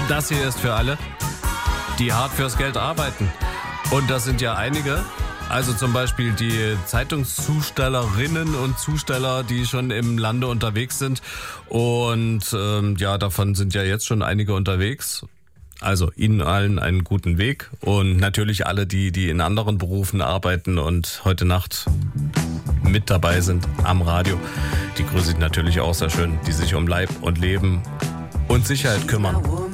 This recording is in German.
Das hier ist für alle, die hart fürs Geld arbeiten. Und das sind ja einige. Also zum Beispiel die Zeitungszustellerinnen und Zusteller, die schon im Lande unterwegs sind. Und davon sind ja jetzt schon einige unterwegs. Also Ihnen allen einen guten Weg. Und natürlich alle, die in anderen Berufen arbeiten und heute Nacht mit dabei sind am Radio. Die grüße ich natürlich auch sehr schön, die sich um Leib und Leben und Sicherheit kümmern.